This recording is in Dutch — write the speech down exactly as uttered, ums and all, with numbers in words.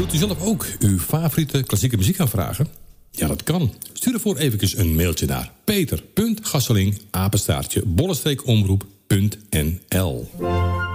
Wilt u zelf ook uw favoriete klassieke muziek aanvragen? Ja, dat kan. Stuur ervoor eventjes een mailtje naar peter punt gasseling apenstaartje bollestreekomroep punt n l.